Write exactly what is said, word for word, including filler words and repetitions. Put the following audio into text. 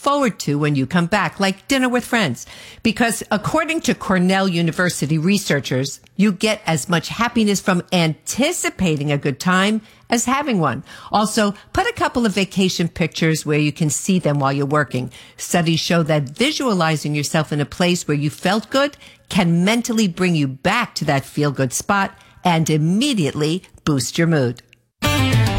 forward to when you come back, like dinner with friends. Because according to Cornell University researchers, you get as much happiness from anticipating a good time as having one. Also, put a couple of vacation pictures where you can see them while you're working. Studies show that visualizing yourself in a place where you felt good can mentally bring you back to that feel-good spot and immediately boost your mood.